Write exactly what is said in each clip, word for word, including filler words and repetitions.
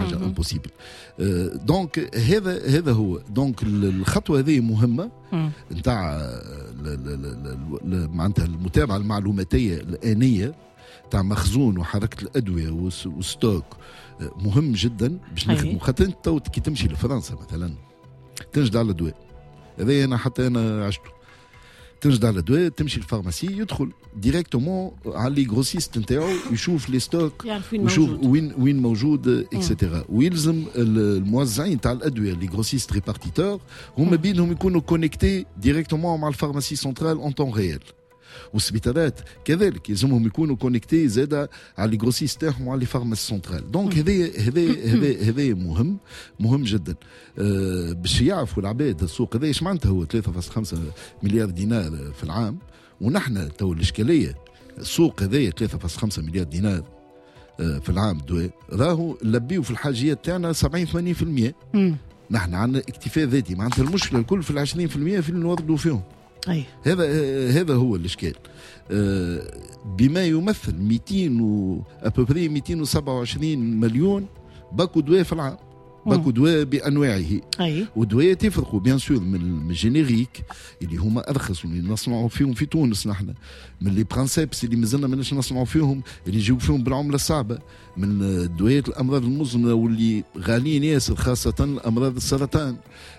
حاجه امبوسيبل. دونك هذا هذا هو دونك الخطوه هذه مهمه نتاع معناتها المتابعه المعلوماتيه الانيه تاع مخزون وحركه الادويه وستوك مهم جدا باش نخدموا. خاطر تو كي تمشي لفرنسا مثلا تنجد على الدواء هذا انا حتى انا عشته، تنجد على الدواء تمشي الفارماسي يدخل ديريكتومون على لي غروسيست نتاعو يشوف لي ستوك ويشوف وين وين موجود اكسيتيرا. ويلزم الموزعين تاع الادويه لي غروسيست ريبارتيتور هما بينهم يكونوا كونيكتي ديريكتومون مع الفارماسي سنترال اون طون ريال. والسبيطارات كذلك يلزمهم يكونوا كونيكتي زاده على لي غروسيست تاعهم وعلى لي فارماسي سنترال. دونك هذا هذا هذا هذا مهم مهم جدا أه باش يعرفوا العباد السوق هذا ايش معناتها هو ثلاثة فاصلة خمسة مليار دينار في العام. ونحن تو الاشكاليه السوق هذا ثلاثة فاصلة خمسة مليار دينار أه في العام دواء راهو لبيو في الحاجيات تاعنا سبعين ثمانين بالمئة. نحن عندنا اكتفاء ذاتي معناتها المشكله الكل في العشرين بالمئة في اللي نوردوا فيهم. أي. هذا هذا هو الاشكال بما يمثل مئتين و ابوبري مئتين وسبعة وعشرين مليون باكو دواء في العام، باكو دواء بانواعه. أي. ودواء تفرقوا بيان سور من الجينيريك اللي هما ارخص واللي نصنعوا فيهم في تونس نحن، من لي برانسيبس اللي مازلنا ماناش نصنعوا فيهم اللي يجيو فيهم بالعمله الصعبه، من دوايات الامراض المزمنه واللي غاليين ياسر خاصه امراض السرطان.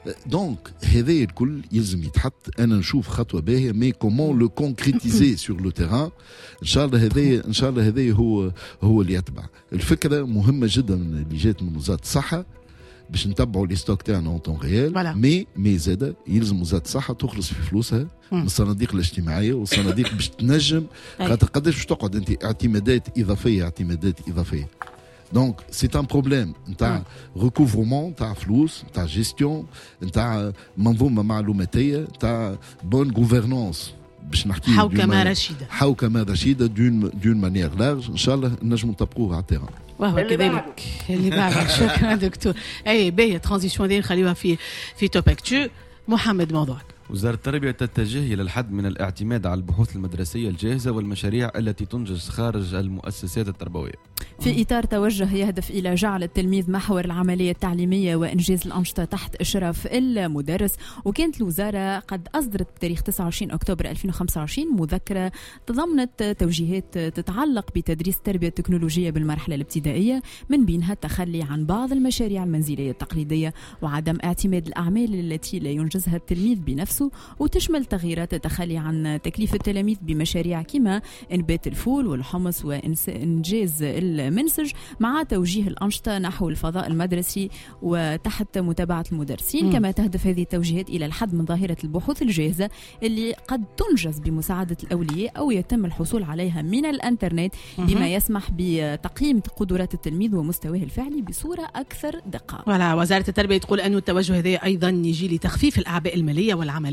دونك هذا الكل يلزم يتحط. انا نشوف خطوه باهيه مي كومون لو كونكريتيزي سور لو تيران. ان شاء الله هذا ان شاء الله هذا هو هو اللي يتبع. الفكره مهمه جدا اللي جات من وزاره الصحه باش نتبعوا لي ستوك تاعنا اون طون ريال. مي مي زاده يلزم وزاره الصحه تخلص في فلوسها من الصناديق الاجتماعيه والصناديق باش تنجم. خاطر قداش باش تقعد انت اعتمادات اضافيه اعتمادات اضافيه. دونك سي ان بروبليم نتاع ريكوفرمون تاع فلوس نتاع جيستيون نتاع منظومه معلوماتيه نتاع بون غوفرنونس باش نحكي حوكمه رشيده حوكمه رشيده دون دون مانيير لارج. ان شاء الله نجموا نطبقوها على التيران. وهو كذلك اللي بعد. شكرا دكتور. اي باهيه ترانزيشن دي نخليوها في في توبكتو. محمد موضوعك. وزارة التربية تتجه إلى الحد من الاعتماد على البحوث المدرسية الجاهزة والمشاريع التي تنجز خارج المؤسسات التربوية في إطار توجه يهدف إلى جعل التلميذ محور العملية التعليمية وإنجاز الأنشطة تحت إشراف المدرس. وكانت الوزارة قد أصدرت بتاريخ تسعة وعشرين أكتوبر ألفين وخمسة وعشرين مذكرة تضمنت توجيهات تتعلق بتدريس التربية التكنولوجية بالمرحلة الابتدائية، من بينها التخلي عن بعض المشاريع المنزلية التقليدية وعدم اعتماد الأعمال التي لا ينجزها التلميذ بنفسه. وتشمل تغييرات التخلي عن تكليف التلاميذ بمشاريع كما إنبات الفول والحمص وإنجاز المنسج، مع توجيه الأنشطة نحو الفضاء المدرسي وتحت متابعة المدرسين. م. كما تهدف هذه التوجيهات إلى الحد من ظاهرة البحوث الجاهزة اللي قد تنجز بمساعدة الأولياء أو يتم الحصول عليها من الإنترنت، بما يسمح بتقييم قدرات التلميذ ومستواه الفعلي بصورة أكثر دقة. ولا وزارة التربية تقول أن التوجه هذا أيضا يجي لتخفيف الأعباء المالية والعملية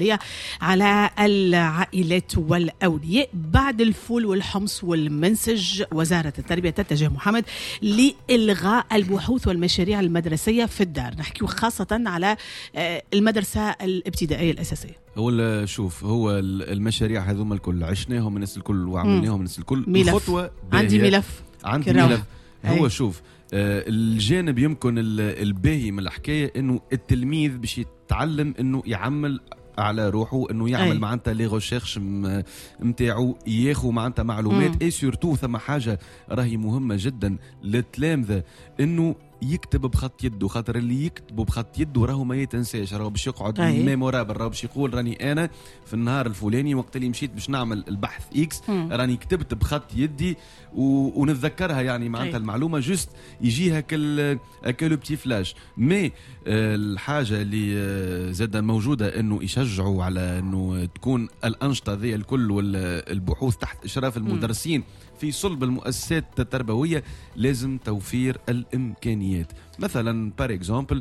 على العائلات والأولياء. بعد الفول والحمص والمنسج وزارة التربية تتجه محمد لإلغاء البحوث والمشاريع المدرسية في الدار. نحكي خاصة على المدرسة الابتدائية الأساسية. هو شوف هو المشاريع هذوما الكل عشناهم من الناس الكل وعملناهم من الناس الكل. ملف عندي ملف عندي ملف هو أي. شوف آه الجانب يمكن الباهي من الحكاية انه التلميذ باش يتعلم انه يعمل على روحه، انه يعمل معناتها لي ريشيرش نتاعو، ياخذ معناتها معلومات. اي سورتو ثم حاجه راهي مهمه جدا للتلامذه انه يكتب بخط يده، خاطر اللي يكتب بخط يده راهو ما يتنساش، راهو باش يقعد ميمورابل، راهو باش يقول راني انا في النهار الفلاني وقت اللي مشيت باش نعمل البحث اكس راني كتبت بخط يدي و... ونتذكرها يعني معناتها المعلومه جست يجيها كل كل بتي فلاش. مي الحاجه اللي زاد موجوده انه يشجعوا على انه تكون الانشطه ذي الكل والبحوث تحت اشراف المدرسين في صلب المؤسسات التربويه. لازم توفير الامكانيات. مثلا بار اكزامبل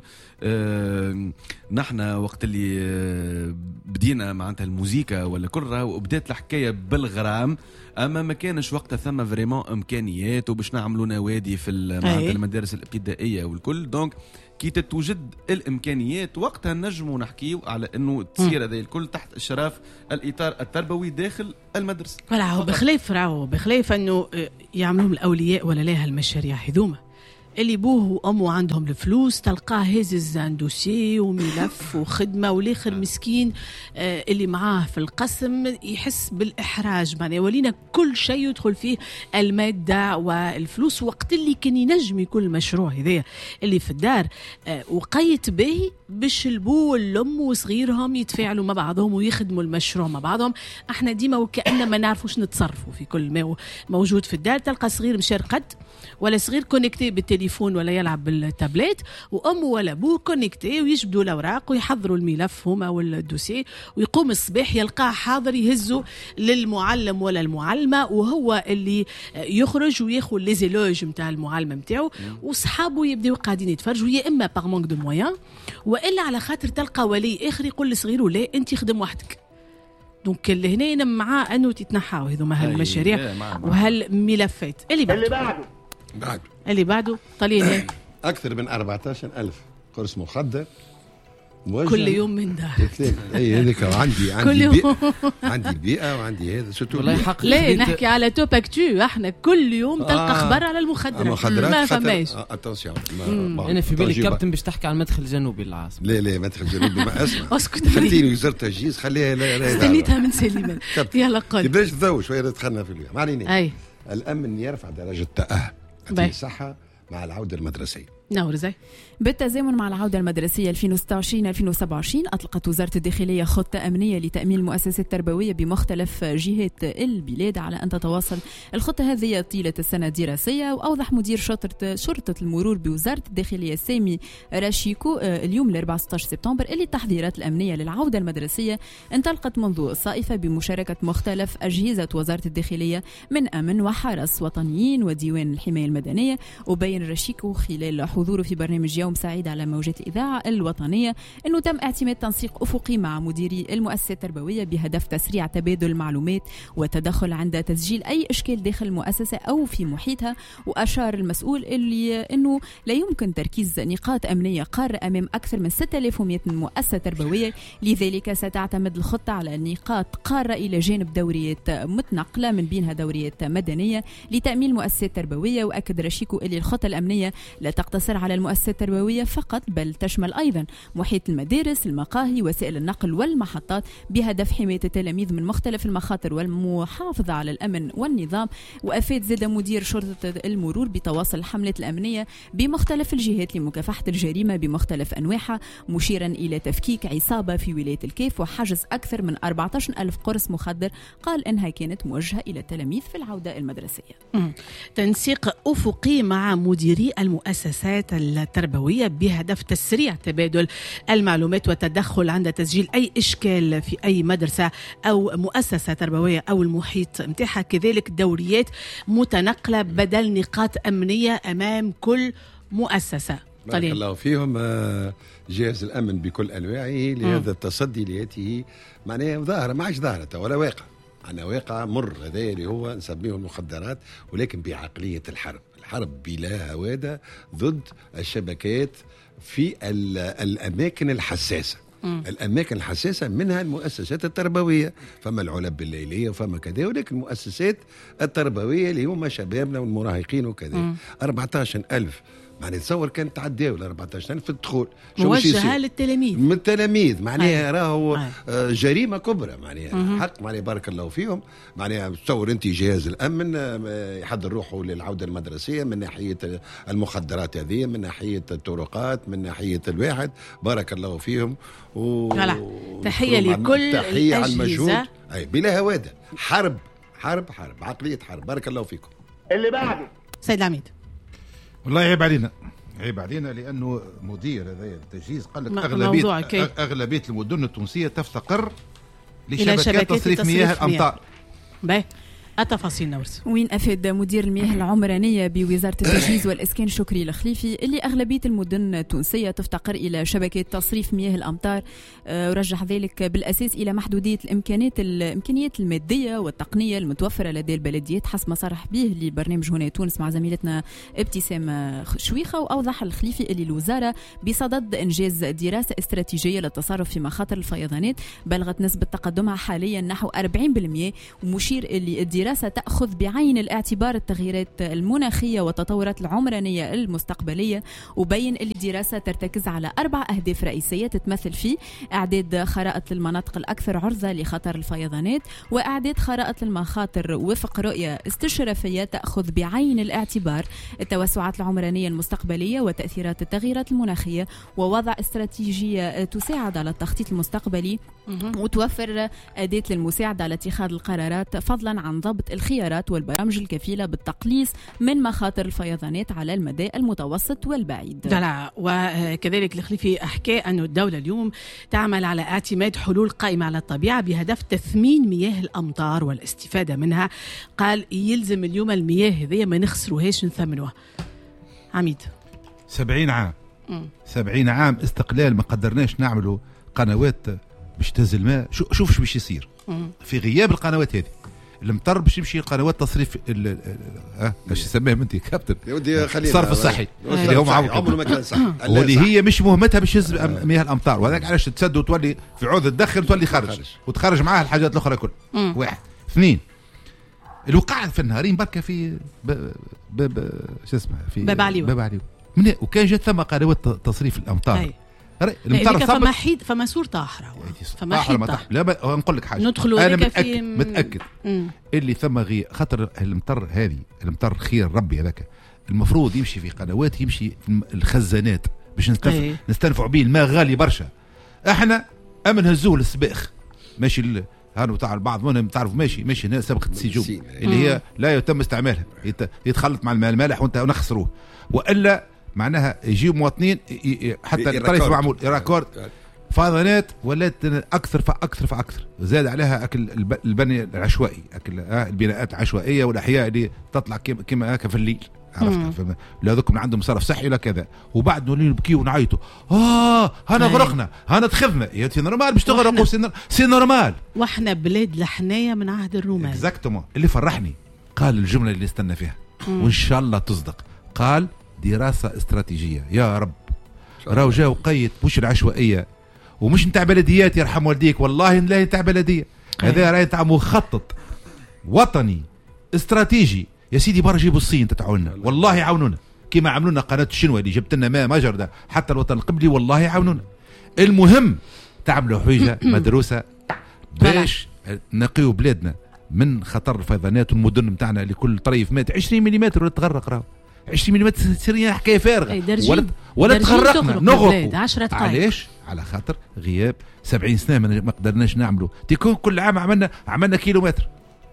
آه نحن وقت اللي آه بدينا معناتها الموسيقى ولا كلها وبدات الحكايه بالغرام، اما ما كانش وقتها ثم فريمون امكانيات وباش نعملوا نوادي في المدارس الابتدائيه والكل. دونك كي تتوجد الامكانيات وقتها نجموا نحكيو على انه تصير هذا الكل تحت اشراف الاطار التربوي داخل المدرسه. راهو بخلاف راهو بخلاف انه يعملوهم الاولياء ولا لا المشاريع هذوما اللي بوه وامه عندهم الفلوس تلقاه هزز دوسي وملف وخدمه، والاخر مسكين آه اللي معاه في القسم يحس بالاحراج. معناها ولينا كل شيء يدخل فيه الماده والفلوس، وقت اللي كان ينجم يكون المشروع هذا اللي في الدار آه وقيت به باش البو والام وصغيرهم يتفاعلوا مع بعضهم ويخدموا المشروع مع بعضهم. احنا ديما وكأننا ما نعرفوش نتصرفوا في كل ما موجود في الدار. تلقى صغير مشرقد ولا صغير كونكتي بالتليفون ولا يلعب بالتابلت، وامه ولا ابوه كونكتي ويجبدوا الاوراق ويحضروا الملف هما والدوسي، ويقوم الصباح يلقاه حاضر يهزوا للمعلم ولا المعلمه، وهو اللي يخرج وياخذ لي زيلوج نتاع المعلمه نتاعو، وصحابه يبداو قاعدين يتفرجوا، يا اما باغ مونك دو مويان والا على خاطر تلقى ولي اخر يقول لصغيره لا انت خدم وحدك. دونك اللي هنا معاه انه تتنحاو هذوما هالمشاريع وهالملفات. اللي بعده اللي بعده بعده اللي بعده طليل اكثر من أربعة عشر ألف قرص مخدر كل يوم من ده. اي هذيك عندي عندي بيئة عندي البيئة وعندي هذا ستو والله حق. لا نحكي على توب اكتو، احنا كل يوم تلقى آه اخبار على المخدرات ما فماش. اتونسيون انا في بالي كابتن باش تحكي على المدخل الجنوبي للعاصمة. لا لا مدخل جنوبي ما اسمع اسكت خليني وزارة التجهيز خليها. لا لا استنيتها من سليمان. يلا قل باش تذوق شوية دخلنا في اليوم. ما علينا. اي الامن يرفع درجة التأهب الصحة مع العودة المدرسية. نور زي بالتزامن مع العودة المدرسية ألفين وستة وعشرين ألفين وسبعة وعشرين أطلقت وزارة الداخلية خطة أمنية لتأمين المؤسسات التربوية بمختلف جهات البلاد على أن تتواصل الخطة هذه طيلة السنة الدراسية. وأوضح مدير شرطة شرطة المرور بوزارة الداخلية سامي راشيكو اليوم الأربعاء ستة عشر سبتمبر اللي التحضيرات الأمنية للعودة المدرسية انطلقت منذ الصائفة بمشاركة مختلف أجهزة وزارة الداخلية من أمن وحرس وطنيين وديوان الحماية المدنية. وبين راشيكو خلال حضوره في برنامج يوم سعيد على موجات الإذاعة الوطنية أنه تم اعتماد تنسيق أفقي مع مديري المؤسسات التربوية بهدف تسريع تبادل المعلومات والتدخل عند تسجيل أي إشكال داخل المؤسسة أو في محيطها. وأشار المسؤول اللي أنه لا يمكن تركيز نقاط أمنية قارة أمام أكثر من ستة آلاف ومئة مؤسسة تربوية، لذلك ستعتمد الخطة على نقاط قارة إلى جانب دوريات متنقلة من بينها دوريات مدنية لتأمين المؤسسات التربوية. وأكد رشيكو اللي الخطة الأمنية لا تقتصر على المؤسسات التربوية فقط بل تشمل أيضا محيط المدارس، المقاهي، وسائل النقل والمحطات بهدف حماية التلاميذ من مختلف المخاطر والمحافظة على الأمن والنظام. وأفاد زاد مدير شرطة المرور بتواصل الحملات الأمنية بمختلف الجهات لمكافحة الجريمة بمختلف أنواعها، مشيرا إلى تفكيك عصابة في ولاية الكيف وحجز أكثر من أربعة عشر ألف قرص مخدر قال إنها كانت موجهة إلى التلاميذ في العودة المدرسية. تنسيق أفقي مع مديري المؤسسات التربوية بهدف تسريع تبادل المعلومات والتدخل عند تسجيل أي إشكال في أي مدرسة أو مؤسسة تربوية أو المحيط متاعها، كذلك دوريات متنقلة بدل نقاط أمنية أمام كل مؤسسة. بارك الله فيهم. جهاز الأمن بكل أنواعه لهذا التصدي لهذه معناها ظاهرة ما عادش ظاهرة ولا واقع. عنا واقع مر هذا اللي هو نسميه المخدرات، ولكن بعقلية الحرب. الحرب بلا هوادة ضد الشبكات في الأماكن الحساسة. م. الأماكن الحساسة منها المؤسسات التربوية، فما العلب الليلية وفما كذا، ولكن المؤسسات التربوية اللي هم شبابنا والمراهقين وكذا. أربعة عشر ألف معناها تصور كان تعداو ل أربعة عشر ألف في الدخول موجهة للتلاميذ من التلاميذ معناها راهو آه جريمة كبرى معناها حق معناها بارك الله فيهم. معناها تصور أنت جهاز الأمن آه يحضر روحه للعودة المدرسية من ناحية المخدرات هذه، من ناحية الطرقات، من ناحية الواحد. بارك الله فيهم و... تحية لكل تحية على المجهود. أي بلا هوادة. حرب حرب حرب عقلية حرب. بارك الله فيكم. اللي بعده سيد العميد. والله عيب علينا عيب علينا لانه مدير هذا التجهيز قال لك اغلبيه اغلبيه المدن التونسيه تفتقر لشبكات تصريف مياه الامطار. باهي التفاصيل نورس. وين أفاد مدير المياه العمرانية بوزارة التجهيز والإسكان شكري الخليفي اللي أغلبية المدن التونسية تفتقر إلى شبكة تصريف مياه الأمطار، ورجح ذلك بالأساس إلى محدودية الإمكانيات الإمكانيات المادية والتقنية المتوفرة لدى البلديات حسب ما صرح به لبرنامج هنا تونس مع زميلتنا ابتسام شويخة. وأوضح الخليفي اللي الوزارة بصدد إنجاز دراسة استراتيجية للتصرف في مخاطر الفيضانات بلغت نسبة تقدمها حاليا نحو أربعين بالمئة، ومشير اللي الدراسة الدراسة تأخذ بعين الاعتبار التغييرات المناخية والتطورات العمرانية المستقبلية، وبين اللي الدراسة ترتكز على أربع أهداف رئيسية تتمثل في إعداد خرائط للمناطق الأكثر عرضة لخطر الفيضانات، وإعداد خرائط للمخاطر وفق رؤية استشرافية تأخذ بعين الاعتبار التوسعات العمرانية المستقبلية وتأثيرات التغييرات المناخية، ووضع استراتيجية تساعد على التخطيط المستقبلي وتوفر أداة للمساعدة على اتخاذ القرارات، فضلا عن ضبط الخيارات والبرامج الكفيلة بالتقليص من مخاطر الفيضانات على المدى المتوسط والبعيد. لا وكذلك الخليفي أحكى أن الدولة اليوم تعمل على اعتماد حلول قائمة على الطبيعة بهدف تثمين مياه الأمطار والاستفادة منها. قال يلزم اليوم المياه هذه ما نخسروهاش نثمنوها. عميد سبعين عام م. سبعين عام استقلال ما قدرناش نعملوا قنوات باش تهز الماء. شوف شو باش يصير م. في غياب القنوات هذه المطر باش يمشي قنوات تصريف اه باش يسميه انت كابتن الصرف الصحي اللي هو عمره ما كان صح واللي هي مش مهمتها باش يهز مياه الامطار، وهذاك علاش تسد وتولي في عوض تدخل تولي خارج وتخرج معاها الحاجات الاخرى كل واحد. اثنين الوقع في النهارين بركه في ب ب شو اسمه في باب عليو باب عليو وكان جات ثم قنوات تصريف الامطار. المطر فما حيد فما صور طاحره فما حيد طاحره. لا نقول لك حاجه ندخلوا انا متاكد في متاكد مم. اللي ثم غي خاطر المطر هذه المطر خير ربي هذاك المفروض يمشي في قنوات يمشي في الخزانات باش نستنفع نستنفعوا به الماء غالي برشا. احنا اما نهزوه للسباخ ماشي هانو تاع البعض منهم تعرفوا ماشي ماشي هنا سبقة السجون اللي هي لا يتم استعمالها يتخلط مع الماء المالح وانت ونخسروه، والا معناها يجيو مواطنين حتى الطريف معمول راكورد فاضنات ولات اكثر فاكثر فاكثر زاد عليها اكل البني العشوائي اكل البناءات العشوائيه والاحياء اللي تطلع كما هكا في الليل عرفت لا ذوكم عندهم صرف صحي ولا كذا، وبعد نولي نبكيو ونعيطوا اه هنا غرقنا هنا تخذنا يا سي نورمال باش تغرقوا سي نورمال واحنا بلاد لحنايه من عهد الرومان. اكزاكتومون اللي فرحني قال الجمله اللي استنى فيها مم. وان شاء الله تصدق. قال دراسه استراتيجيه يا رب راهو جا وقيت مش العشوائيه ومش نتاع بلديات يرحم والديك والله لا نتاع بلديه هذا راهي نتاع مخطط وطني استراتيجي يا سيدي برا جيبوا الصين تتعاوننا والله يعاونونا كما عملونا قناه الشنوه اللي جبت لنا ماء مجرى حتى الوطن القبلي والله يعاونونا. المهم تعملوا حويجه مدروسه باش نقيوا بلادنا من خطر الفيضانات والمدن نتاعنا لكل طريف مات عشرين ملم ولا تغرق راهو عشرين ملم تصير حكايه فارغه ولا ولا تغرقنا نغرقوا. علاش؟ على خاطر غياب سبعين سنه ما قدرناش نعملوا تكون كل عام عملنا عملنا كيلومتر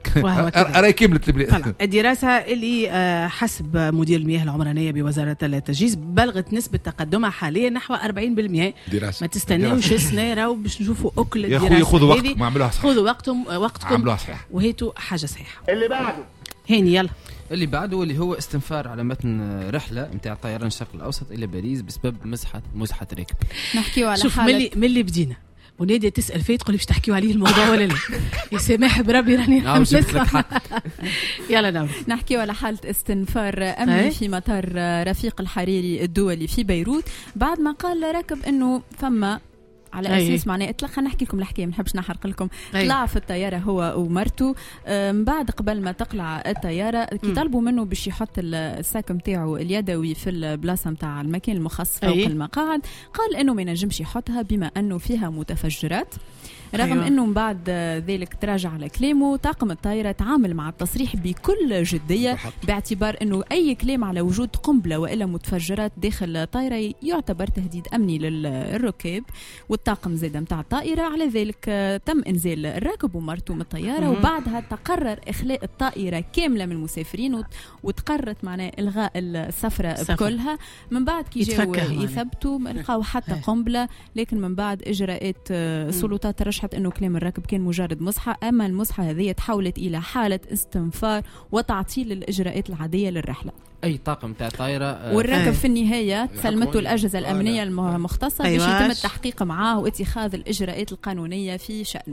راهي كملت الدراسه اللي حسب مدير المياه العمرانيه بوزاره التجهيز بلغت نسبه تقدمها حاليا نحو أربعين بالمئة. ما تستناوش سنه راهو باش نشوفوا اكل الدراسه. يا خويا خذوا وقتكم اعملوها صح. خذوا وقتكم وقتكم وهيتوا حاجه صحيحه. اللي بعده هاني يلا اللي بعده اللي هو استنفار على متن رحله نتاع طيران الشرق الاوسط الى باريس بسبب مزحه مزحه راكب. نحكيو على شوف ملي ملي بدينا ونادي تسأل فيه تقول باش تحكيوا عليه الموضوع ولا لا؟ يا سماح بربي راني نسمع. يلا نعم نحكيوا على حالة استنفار أمني في مطار رفيق الحريري الدولي في بيروت بعد ما قال راكب إنه ثم على أي. أساس معناه اطلع خلينا نحكي لكم الحكاية ما نحبش نحرق لكم. طلع في الطيارة هو ومرته من بعد قبل ما تقلع الطيارة كي طلبوا منه باش يحط الساك متاعه اليدوي في البلاصة متاع المكان المخصص فوق أي. المقاعد قال إنه ما ينجمش يحطها بما أنه فيها متفجرات رغم أيوة. أنه من بعد ذلك تراجع على كلامه. طاقم الطائرة تعامل مع التصريح بكل جدية باعتبار أنه أي كلام على وجود قنبلة وإلا متفجرات داخل الطائرة يعتبر تهديد أمني للركاب والطاقم زيادة متاع الطائرة. على ذلك تم إنزال الراكب ومرته من الطيارة م- وبعدها تقرر إخلاء الطائرة كاملة من المسافرين وتقررت معناه إلغاء السفرة بكلها. من بعد كي جاءوا يثبتوا ما لقاو حتى قنبلة لكن من بعد إجراءات السلطات ترشحت انه كلام الراكب كان مجرد مزحه. اما المزحه هذه تحولت الى حاله استنفار وتعطيل الاجراءات العاديه للرحله. اي طاقم تاع طائره والراكب آه. في النهايه تسلمته الاجهزه الامنيه المختصه أيوة. باش يتم التحقيق معاه واتخاذ الاجراءات القانونيه في شانه.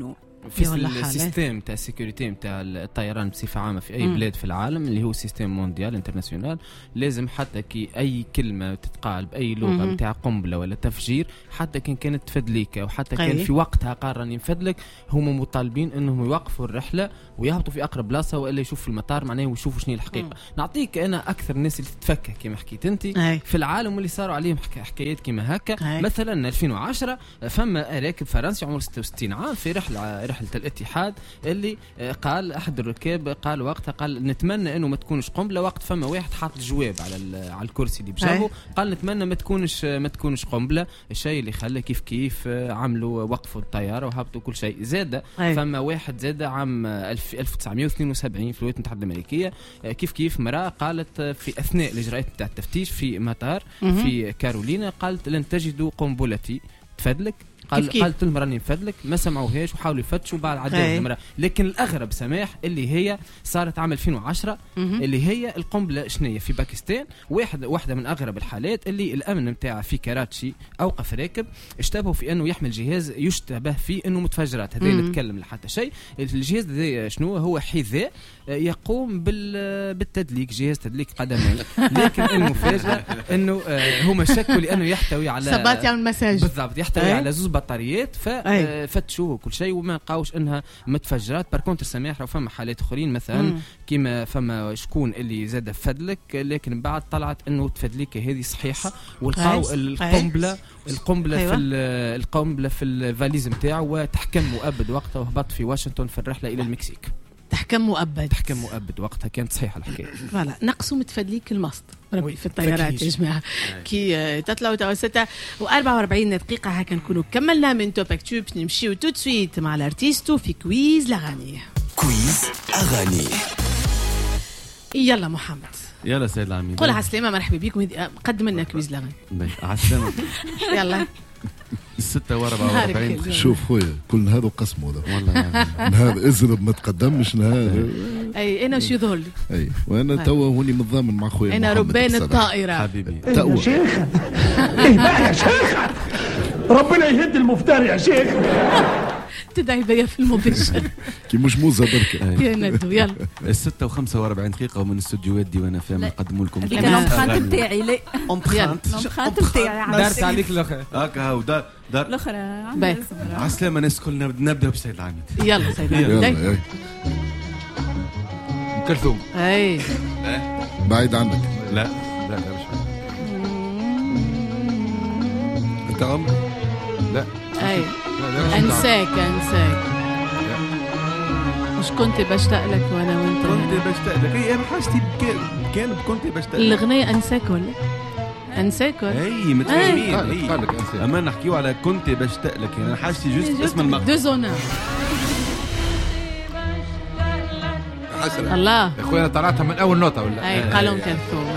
في السيستم تاع السيكوريتي نتاع الطيران بصفه عامه في اي م. بلاد في العالم اللي هو سيستم مونديال انترناسيونال، لازم حتى كي اي كلمه تتقال باي لغه نتاع قنبله ولا تفجير، حتى كان كانت تفدليك او حتى كان في وقتها قال راني نفدلك، هم مطالبين انهم يوقفوا الرحله ويهبطوا في اقرب بلاصه والا يشوفوا المطار معناه ويشوفوا شنو الحقيقه. م. نعطيك انا اكثر الناس اللي تتفكه كما حكيت انت في العالم واللي صاروا عليهم حكايات كما هكا. هاي. مثلا ألفين وعشرة فما راكب فرنسي عمره ستة وستين عام في رحله رحله الاتحاد اللي قال احد الركاب قال وقتها قال نتمنى انه ما تكونش قنبله، وقت فما واحد حاط الجواب على على الكرسي اللي بجنبه قال نتمنى ما تكونش ما تكونش قنبله، الشيء اللي خلى كيف كيف عملوا وقفوا الطياره وهبطوا كل شيء. زاد فما واحد زاد عام ألف وتسعمائة واثنين وسبعين في الولايات المتحده الامريكيه كيف كيف مراه قالت في اثناء الاجراءات تاع التفتيش في مطار في كارولينا قالت لن تجدوا قنبلتي تفدلك، قال قالت لهم راني نفدلك، ما سمعوهاش وحاولوا يفتشوا بعد عداهم المرة. لكن الاغرب سماح اللي هي صارت عام ألفين وعشرة اللي هي القنبله شنيه في باكستان، واحد واحده من اغرب الحالات اللي الامن نتاع في كراتشي اوقف راكب اشتبهوا في انه يحمل جهاز يشتبه فيه انه متفجرات. هذا نتكلم لحتى شيء. الجهاز هذا شنو هو؟ حذاء يقوم بالتدليك، جهاز تدليك قدمين. لكن المفاجاه انه هما شكوا لانه يحتوي على صبات يعمل مساج بالضبط، يحتوي على زوز بطاريات، ففتشوه كل شيء وما لقاوش انها متفجرات. باركونتر سماح فما حالات اخرين مثلا كيما فما شكون اللي زاد فدلك لكن بعد طلعت انه تفدليكه هذه صحيحه، ولقاو القنبله القنبله أيوة. في القنبله في الفاليز نتاعو وتحكم مؤبد وقتها وهبط في واشنطن في الرحله الى المكسيك. تحكم مؤبد تحكم مؤبد وقتها كانت صحيحه الحكايه. فوالا نقصوا متفدليك المصد ربي في الطيارات يا جماعه كي تطلعوا توا ستة وأربعة وأربعين دقيقه هكا نكونوا كملنا من توب اكتو باش نمشيو تو سويت مع الارتيستو في كويز الاغاني. كويز اغاني. يلا محمد يلا سيد العميد قول على السلامه مرحبا بكم. قدم لنا كويز الاغاني على السلامه. يلا ستة وأربعة وأربعين. شوف خويا كل هذا قسم هذا والله نهار ازرب ما تقدمش نهار. اي انا شو يظهر لي. اي وانا توا هوني متضامن مع خويا انا ربان الطائره حبيبي يا شيخ. ايه بقى يا شيخ، ربنا يهد المفتر يا شيخ. تدعي بيا في المباشر كي مش موزه بركه يا ندو. يلا الستة وخمسة وأربعين دقيقة ومن استوديوهات ديوان اف ام نقدموا لكم الامبرانت نتاعي. لا امبرانت الامبرانت نتاعي دارت عليك الاخر هكا هاو دار دار الاخر. على السلامة ناس كلنا نبدا بسيد العميد. يلا سيد العميد. كلثوم. اي بعيد عنك. لا لا لا مش انت عمري. لا اي انساك انساك. مش كنت بشتاق لك وانا وانت كنت بشتاق لك. اي انا حاجتي كان كنت بشتاق لك. الاغنيه انساك ولا انساك ولا اي متفاهمين. اي قال لك انساك. اما نحكيو على كنت بشتاق لك يعني انا حاجتي جوست اسم المقطع. دو زونا حسنا الله يا اخويا طلعتها من اول نوطه ولا اي قالوا كلثوم.